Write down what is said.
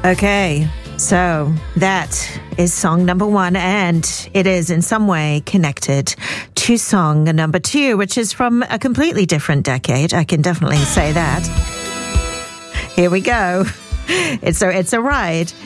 Okay, so that is song number one, and it is in some way connected to song number two, which is from a completely different decade. I can definitely say that. Here we go. It's a ride.